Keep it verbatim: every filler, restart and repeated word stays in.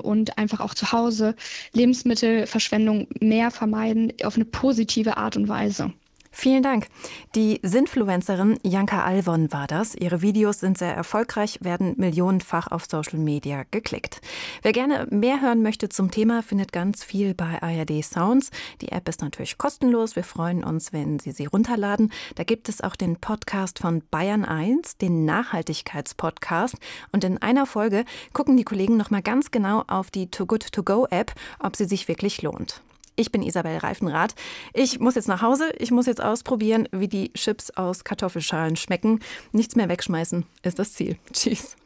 und einfach auch zu Hause Lebensmittelverschwendung mehr vermeiden auf eine positive Art und Weise. Vielen Dank. Die Sinfluencerin Janka Alvon war das. Ihre Videos sind sehr erfolgreich, werden millionenfach auf Social Media geklickt. Wer gerne mehr hören möchte zum Thema, findet ganz viel bei A R D Sounds. Die App ist natürlich kostenlos. Wir freuen uns, wenn Sie sie runterladen. Da gibt es auch den Podcast von Bayern eins, den Nachhaltigkeitspodcast. Und in einer Folge gucken die Kollegen noch mal ganz genau auf die Too Good To Go App, ob sie sich wirklich lohnt. Ich bin Isabel Reifenrath. Ich muss jetzt nach Hause. Ich muss jetzt ausprobieren, wie die Chips aus Kartoffelschalen schmecken. Nichts mehr wegschmeißen ist das Ziel. Tschüss.